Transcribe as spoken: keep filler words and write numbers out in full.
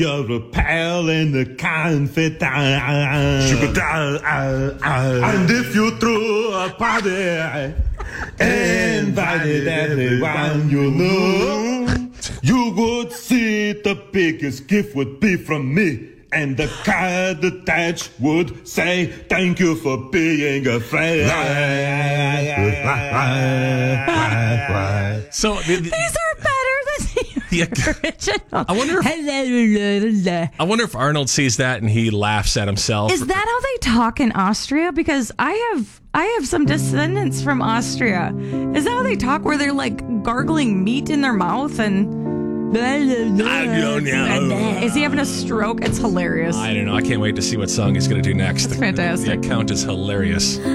You're a pal and a confidant. And if you threw a party, invited everyone you know, you would see the biggest gift would be from me. And the card attached would say, thank you for being a friend. So the, the, These are better than the Yeah. original. I wonder if- I wonder if Arnold sees that and he laughs at himself. Is that how they talk in Austria? Because I have I have some descendants from Austria. Is that how they talk, where they're like gargling meat in their mouth and... I don't know. Is he having a stroke? It's hilarious. I don't know. I can't wait to see what song he's going to do next. That's the, fantastic. The account is hilarious.